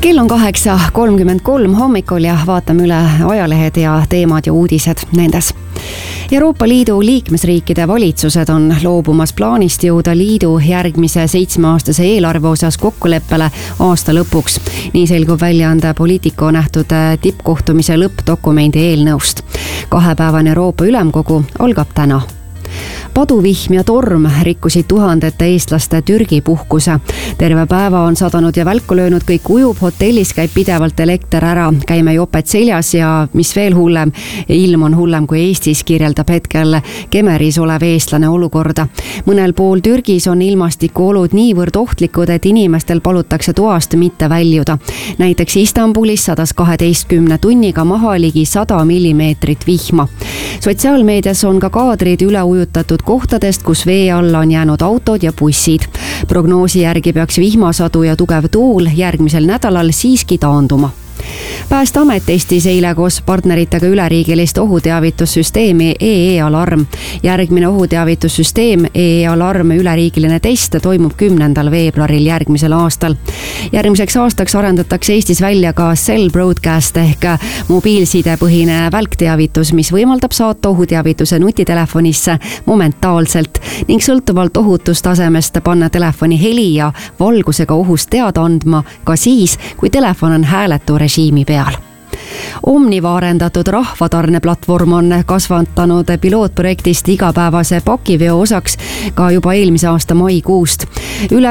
Kell on 8:33 hommikul ja vaatame üle ajalehed ja teemad ja uudised nendes. Euroopa Liidu liikmesriikide valitsused on loobumas plaanist jõuda liidu järgmise 7-aastase eelarve osas kokkuleppele aasta lõpuks. Nii selgub väljaande Politico nähtud tippkohtumise lõppdokumendi eelnõust. 2-päevane Euroopa Ülemkogu algab täna. Paduvihm ja torm rikkusid tuhandete eestlaste Türgi puhkuse. Terve päeva on sadanud ja välku löönud, kõik ujub, hotellis käib pidevalt elekter ära, käime joped seljas ja mis veel hullem, ilm on hullem kui Eestis, kirjeldab hetkel Kemeris olev eestlane olukorda. Mõnel pool Türgis on ilmastikuolud niivõrd ohtlikud, et inimestel palutakse toast mitte väljuda. Näiteks Istanbulis sadas 12 tunniga maha ligi 100 millimeetrit vihma. Sotsiaalmeedias on ka kaadrid üle ujutatud kohtadest, kus vee alla on jäänud autod ja bussid. Prognoosi järgi peaks vihmasadu ja tugev tuul järgmisel nädalal siiski taanduma. Päästeamet testis eile koos partneritega üleriigilist ohuteavitussüsteemi EE-alarm. Järgmine ohuteavitussüsteem EE-alarm üleriigiline test toimub 10. veebruaril järgmisel aastal. Järgmiseks aastaks arendatakse Eestis välja ka Cell Broadcast ehk mobiilsidepõhine välkteavitus, mis võimaldab saata ohuteavituse nutitelefonisse momentaalselt ning sõltuvalt ohutustasemest panna telefoni heli ja valgusega ohust teada andma ka siis, kui telefon on hääletu režiimi peal. Omniva arendatud rahvatarneplatvorm on kasvatanud pilootprojektist igapäevase pakiveo osaks ka juba eelmise aasta maikuust. Üle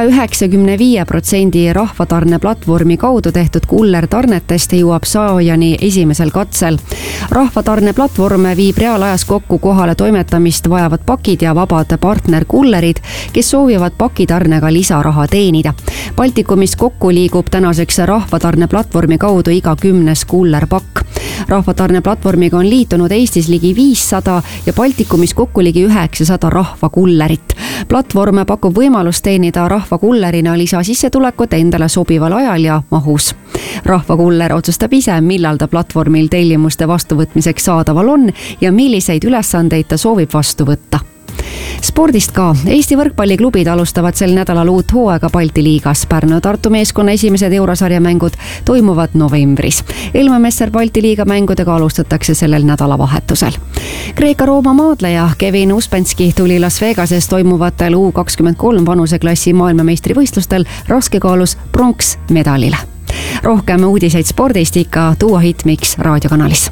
95% rahvatarneplatvormi kaudu tehtud kullertarnetest jõuab saajani esimesel katsel. Rahvatarneplatvorm viib reaalajas kokku kohale toimetamist vajavad pakid ja vabad partnerkullerid, kes soovivad pakitarnega lisaraha teenida. Baltikumis kokku liigub tänaseks rahvatarneplatvormi kaudu iga 10. kullerpakk. Rahvatarneplatvormiga on liitunud Eestis ligi 500 ja Baltikumis kokku ligi 900 rahvakullerit. Platvorm pakub võimalust teenida rahvakullerina lisasissetulekut endale sobival ajal ja mahus. Rahvakuller otsustab ise, millal ta platvormil tellimuste vastuvõtmiseks saadaval on ja milliseid ülesandeid ta soovib vastu võtta. Spordist ka. Eesti võrkpalliklubid alustavad sel nädalal uut hooaega Balti liigas. Pärnu Tartu meeskonna esimesed eurosarja mängud toimuvad novembris. Elma Messer Balti liiga mängudega alustatakse sellel nädalavahetusel. Kreeka-Rooma maadleja Kevin Uspenski tuli Las Vegases toimuvatel U23 vanuseklassi maailmameistrivõistlustel raskekaalus pronksmedalile. Rohkem uudiseid spordist ikka Duo Hitmix raadiokanalis.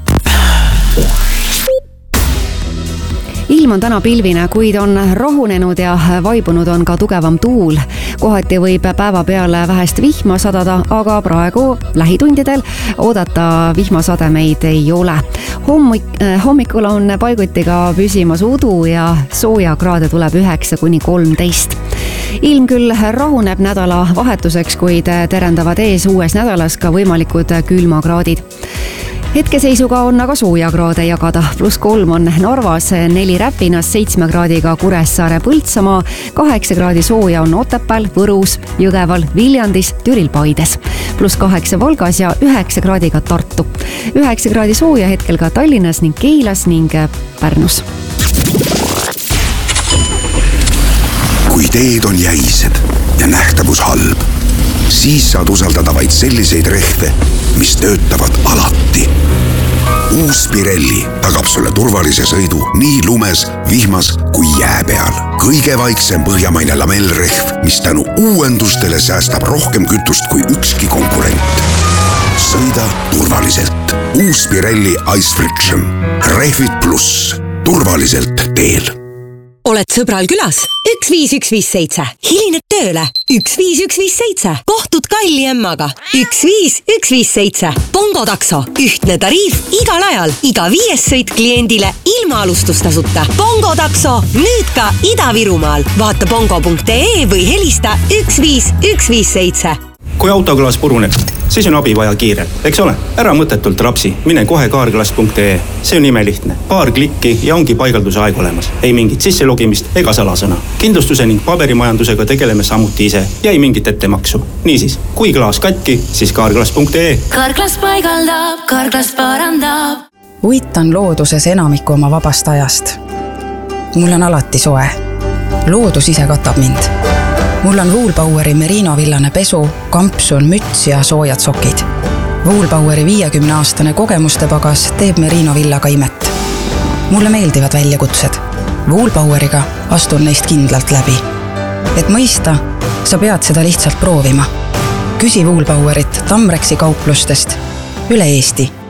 Ilm on täna pilvine, kuid on rahunenud ja vaibunud on ka tugevam tuul. Kohati võib päeva peale vähest vihma sadada, aga praegu lähitundidel oodata vihmasademeid ei ole. Hommikul on paiguti ka püsimas udu ja soojakraade tuleb 9–13. Ilm küll rahuneb nädala vahetuseks, kuid terendavad ees uues nädalas ka võimalikud külmakraadid. Hetkeseisuga on aga soojakraade jagada. +3 on Narvas, 4 Räpinas, 7 kraadiga Kuressaare, Põltsamaa, 8 kraadi sooja on Otepääl, Võrus, Jõgeval, Viljandis, Türil, Paides. +8 Valgas ja 9 kraadiga Tartu. 9 kraadi sooja hetkel ka Tallinnas ning Keilas ning Pärnus. Kui teed on jäised ja nähtavus halb, siis saad usaldada vaid selliseid rehve, mis töötavad alati. Uus Pirelli tagab sulle turvalise sõidu nii lumes, vihmas kui jää peal. Kõige vaiksem põhjamaine lamellrehv, mis tänu uuendustele säästab rohkem kütust kui ükski konkurent. Sõida turvaliselt. Uus Pirelli Ice Friction. Rehvid pluss. Turvaliselt teel. Oled sõbral külas? 15157. Hilined tööle? 15157. Kohtud Kalli emmaga? 15157. Bongo takso. Ühtne tariif igal ajal. Iga 5. sõit kliendile ilma alustustasuta. Bongo takso. Nüüd ka Ida-Virumaal. Vaata bongo.ee või helista 15157. Kui autoklaas puruneb, siis on abi vaja kiire. Eks ole? Ära mõttetult rapsi. Mine kohe kaarklaas.ee. See on imelihtne. Paar klikki ja ongi paigalduse aeg olemas. Ei mingit sisselogimist ega salasõna. Kindlustuse ning paberimajandusega tegeleme samuti ise ja ei mingit ettemaksu. Niisiis, kui klaas katki, siis kaarklaas.ee. Kaarklaas paigaldab, kaarklaas parandab. Uitan looduses enamiku oma vabast ajast. Mul on alati soe. Loodus ise katab mind. mul on Woolpoweri Merino villane pesu, kampsun, müts ja soojad sokid. Woolpoweri 50-aastane kogemuste pagas teeb Merino villaga imet. Mulle meeldivad väljakutsed. Woolpoweriga astun neist kindlalt läbi. Et mõista, sa pead seda lihtsalt proovima. Küsi Woolpowerit Tamrexi kauplustest üle Eesti.